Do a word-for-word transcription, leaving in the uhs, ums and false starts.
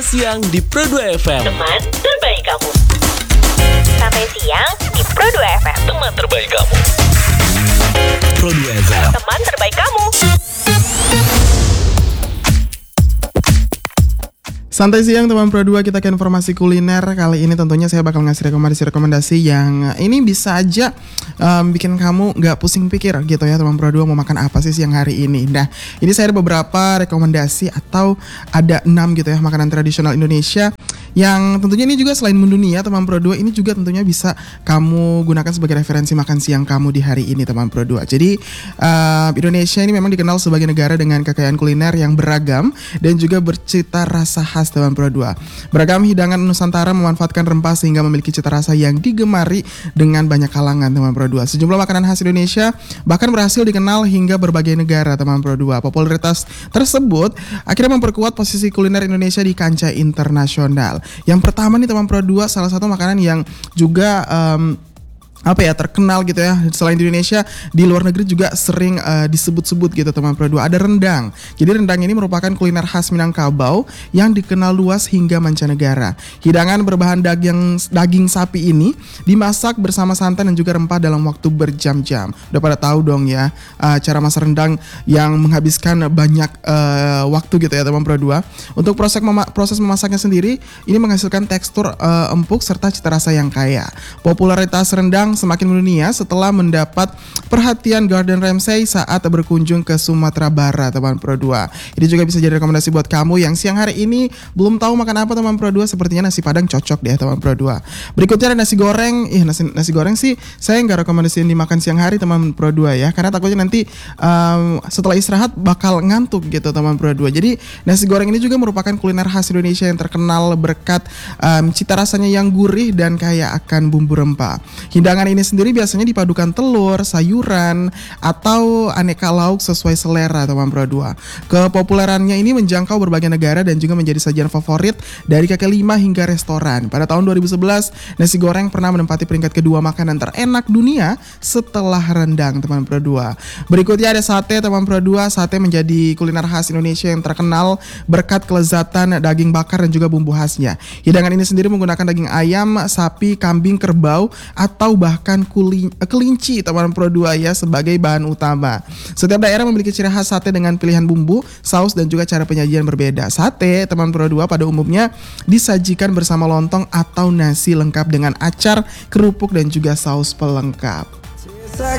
Siang di Pro dua F M. Teman terbaik kamu. Sampai siang di Pro dua F M. Teman terbaik kamu. Pro dua F M. Teman terbaik kamu. Santai siang teman Pro dua, kita ke informasi kuliner. Kali ini tentunya saya bakal ngasih rekomendasi-rekomendasi yang ini bisa aja um, bikin kamu gak pusing pikir gitu ya teman Pro dua, mau makan apa sih siang hari ini. Nah, ini saya ada beberapa rekomendasi atau ada enam gitu ya makanan tradisional Indonesia yang tentunya ini juga selain mendunia teman Pro dua, ini juga tentunya bisa kamu gunakan sebagai referensi makan siang kamu di hari ini teman Pro dua. Jadi uh, Indonesia ini memang dikenal sebagai negara dengan kekayaan kuliner yang beragam dan juga bercita rasa khas teman Pro dua. Beragam hidangan Nusantara memanfaatkan rempah sehingga memiliki cita rasa yang digemari dengan banyak kalangan teman Pro dua. Sejumlah makanan khas Indonesia bahkan berhasil dikenal hingga berbagai negara teman Pro dua. Popularitas tersebut akhirnya memperkuat posisi kuliner Indonesia di kancah internasional. Yang pertama nih teman Pro dua, salah satu makanan yang juga um, apa ya terkenal gitu ya selain di Indonesia, di luar negeri juga sering uh, disebut-sebut gitu teman Pro dua, ada rendang. Jadi rendang ini merupakan kuliner khas Minangkabau yang dikenal luas hingga mancanegara. Hidangan berbahan daging daging sapi ini dimasak bersama santan dan juga rempah dalam waktu berjam-jam. Udah pada tahu dong ya uh, cara masak rendang yang menghabiskan banyak uh, waktu gitu ya teman Pro dua. Untuk proses mema- proses memasaknya sendiri ini menghasilkan tekstur uh, empuk serta cita rasa yang kaya. Popularitas rendang semakin mendunia setelah mendapat perhatian Gordon Ramsay saat berkunjung ke Sumatera Barat teman Pro dua. Ini juga bisa jadi rekomendasi buat kamu yang siang hari ini belum tahu makan apa teman Pro dua. Sepertinya nasi Padang cocok deh teman Pro dua. Berikutnya ada nasi goreng. Ih nasi, nasi goreng sih saya nggak rekomendasiin dimakan siang hari teman Pro dua ya, karena takutnya nanti um, setelah istirahat bakal ngantuk gitu teman Pro dua. Jadi nasi goreng ini juga merupakan kuliner khas Indonesia yang terkenal berkat um, cita rasanya yang gurih dan kaya akan bumbu rempah. Hidangan ini sendiri biasanya dipadukan telur, sayuran, atau aneka lauk sesuai selera teman Pro dua. Kepopulerannya ini menjangkau berbagai negara dan juga menjadi sajian favorit dari kaki lima hingga restoran. Pada tahun dua ribu sebelas, nasi goreng pernah menempati peringkat kedua makanan terenak dunia setelah rendang teman Pro dua. Berikutnya ada sate teman Pro dua. Sate menjadi kuliner khas Indonesia yang terkenal berkat kelezatan daging bakar dan juga bumbu khasnya. Hidangan ini sendiri menggunakan daging ayam, sapi, kambing, kerbau, atau bahkan kuli, kelinci teman Pro dua ya sebagai bahan utama. Setiap daerah memiliki ciri khas sate dengan pilihan bumbu, saus dan juga cara penyajian berbeda. Sate teman Pro dua pada umumnya disajikan bersama lontong atau nasi lengkap dengan acar, kerupuk dan juga saus pelengkap.